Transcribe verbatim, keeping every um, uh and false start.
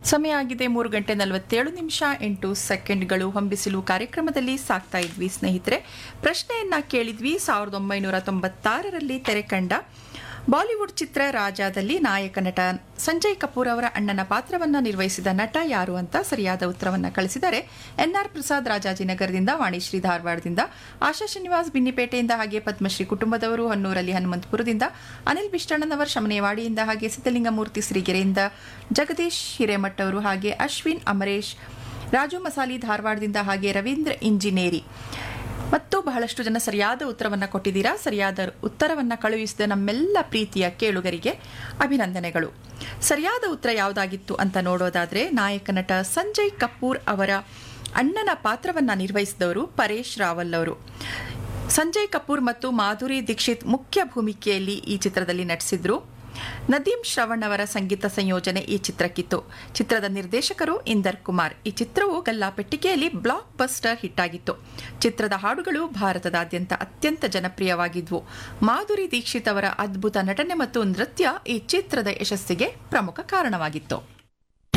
ಸಮಯ ಆಗಿದೆ ಮೂರು ಗಂಟೆ ನಲವತ್ತೇಳು ನಿಮಿಷ ಎಂಟು ಸೆಕೆಂಡ್ಗಳು. ಹೊಂಬಿಸಿಲು ಕಾರ್ಯಕ್ರಮದಲ್ಲಿ ಸಾಕ್ತಾ ಇದ್ವಿ ಸ್ನೇಹಿತರೆ. ಪ್ರಶ್ನೆಯನ್ನ ಕೇಳಿದ್ವಿ. ಸಾವಿರದ ಒಂಬೈನೂರ ತೊಂಬತ್ತಾರರಲ್ಲಿ ತೆರೆ ಕಂಡ ಬಾಲಿವುಡ್ ಚಿತ್ರ ರಾಜಾದಲ್ಲಿ ನಾಯಕ ನಟ ಸಂಜಯ್ ಕಪೂರ್ ಅವರ ಅಣ್ಣನ ಪಾತ್ರವನ್ನು ನಿರ್ವಹಿಸಿದ ನಟ ಯಾರು ಅಂತ ಸರಿಯಾದ ಉತ್ತರವನ್ನು ಕಳಿಸಿದ್ದಾರೆ. ಎನ್ಆರ್ ಪ್ರಸಾದ್ ರಾಜಾಜಿನಗರದಿಂದ, ವಾಣಿಶ್ರೀ ಧಾರವಾಡದಿಂದ, ಆಶಾ ಶ್ರೀನಿವಾಸ್ ಬಿನ್ನಿಪೇಟೆಯಿಂದ, ಹಾಗೆ ಪದ್ಮಶ್ರೀ ಕುಟುಂಬದವರು ಹೊನ್ನೂರಲ್ಲಿ ಹನುಮಂತಪುರದಿಂದ, ಅನಿಲ್ ಬಿಷ್ಟಣ್ಣನವರ್ ಶಮನೇವಾಡಿಯಿಂದ, ಹಾಗೆ ಸಿದ್ದಲಿಂಗಮೂರ್ತಿ ಶ್ರೀಗೆರೆಯಿಂದ, ಜಗದೀಶ್ ಹಿರೇಮಠ್ ಅವರು, ಹಾಗೆ ಅಶ್ವಿನ್ ಅಮರೇಶ್ ರಾಜು ಮಸಾಲಿ ಧಾರವಾಡದಿಂದ, ಹಾಗೆ ರವೀಂದ್ರ ಇಂಜಿನೇರಿ ಮತ್ತು ಬಹಳಷ್ಟು ಜನ ಸರಿಯಾದ ಉತ್ತರವನ್ನು ಕೊಟ್ಟಿದ್ದೀರಾ. ಸರಿಯಾದ ಉತ್ತರವನ್ನು ಕಳುಹಿಸಿದ ನಮ್ಮೆಲ್ಲ ಪ್ರೀತಿಯ ಕೇಳುಗರಿಗೆ ಅಭಿನಂದನೆಗಳು. ಸರಿಯಾದ ಉತ್ತರ ಯಾವುದಾಗಿತ್ತು ಅಂತ ನೋಡೋದಾದ್ರೆ, ನಾಯಕ ನಟ ಸಂಜಯ್ ಕಪೂರ್ ಅವರ ಅಣ್ಣನ ಪಾತ್ರವನ್ನು ನಿರ್ವಹಿಸಿದವರು ಪರೇಶ್ ರಾವಲ್ ಅವರು. ಸಂಜಯ್ ಕಪೂರ್ ಮತ್ತು ಮಾಧುರಿ ದೀಕ್ಷಿತ್ ಮುಖ್ಯ ಭೂಮಿಕೆಯಲ್ಲಿ ಈ ಚಿತ್ರದಲ್ಲಿ ನಟಿಸಿದ್ರು. ನದೀಂ ಶ್ರವಣ್ ಅವರ ಸಂಗೀತ ಸಂಯೋಜನೆ ಈ ಚಿತ್ರಕ್ಕಿತ್ತು. ಚಿತ್ರದ ನಿರ್ದೇಶಕರು ಇಂದರ್ ಕುಮಾರ್. ಈ ಚಿತ್ರವು ಗಲ್ಲಾಪೆಟ್ಟಿಗೆಯಲ್ಲಿ ಬ್ಲಾಕ್ ಬಸ್ಟರ್ ಹಿಟ್ ಆಗಿತ್ತು. ಚಿತ್ರದ ಹಾಡುಗಳು ಭಾರತದಾದ್ಯಂತ ಅತ್ಯಂತ ಜನಪ್ರಿಯವಾಗಿದ್ವು. ಮಾಧುರಿ ದೀಕ್ಷಿತ್ ಅವರ ಅದ್ಭುತ ನಟನೆ ಮತ್ತು ನೃತ್ಯ ಈ ಚಿತ್ರದ ಯಶಸ್ಸಿಗೆ ಪ್ರಮುಖ ಕಾರಣವಾಗಿತ್ತು.